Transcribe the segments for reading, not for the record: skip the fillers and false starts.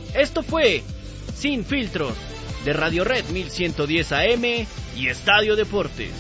Esto fue Sin Filtros, de Radio Red 1110 AM y Estadio Deportes.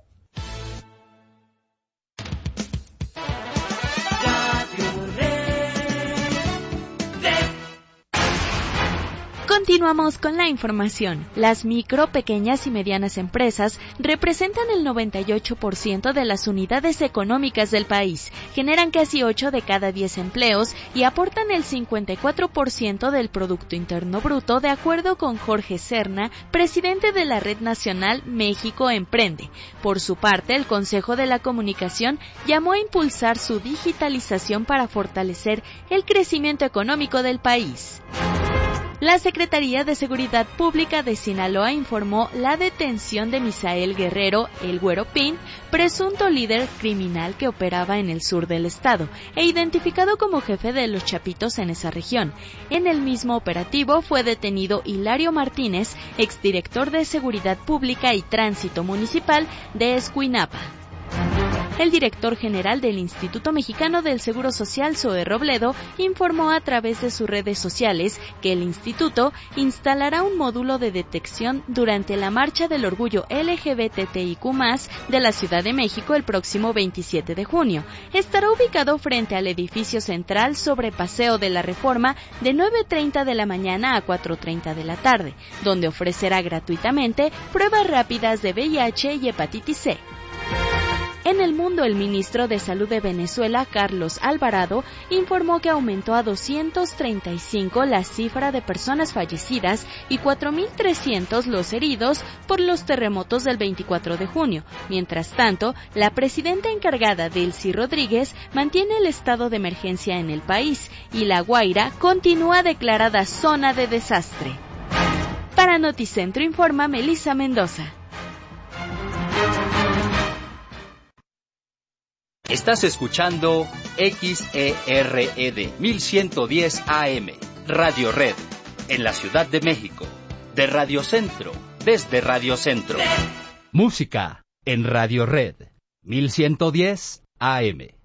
Continuamos con la información. Las micro, pequeñas y medianas empresas representan el 98% de las unidades económicas del país, generan casi 8 de cada 10 empleos y aportan el 54% del Producto Interno Bruto, de acuerdo con Jorge Serna, presidente de la Red Nacional México Emprende. Por su parte, el Consejo de la Comunicación llamó a impulsar su digitalización para fortalecer el crecimiento económico del país. La Secretaría de Seguridad Pública de Sinaloa informó la detención de Misael Guerrero, el Güero Pin, presunto líder criminal que operaba en el sur del estado e identificado como jefe de los Chapitos en esa región. En el mismo operativo fue detenido Hilario Martínez, exdirector de Seguridad Pública y Tránsito Municipal de Escuinapa. El director general del Instituto Mexicano del Seguro Social, Zoe Robledo, informó a través de sus redes sociales que el instituto instalará un módulo de detección durante la Marcha del Orgullo LGBTIQ+, de la Ciudad de México el próximo 27 de junio. Estará ubicado frente al edificio central sobre Paseo de la Reforma de 9:30 de la mañana a 4:30 de la tarde, donde ofrecerá gratuitamente pruebas rápidas de VIH y hepatitis C. En el mundo, el ministro de Salud de Venezuela, Carlos Alvarado, informó que aumentó a 235 la cifra de personas fallecidas y 4.300 los heridos por los terremotos del 24 de junio. Mientras tanto, la presidenta encargada, Delcy Rodríguez, mantiene el estado de emergencia en el país y La Guaira continúa declarada zona de desastre. Para Noticentro informa Melissa Mendoza. Estás escuchando XERED 1110 AM, Radio Red, en la Ciudad de México, de Radio Centro, desde Radio Centro. Música en Radio Red 1110 AM.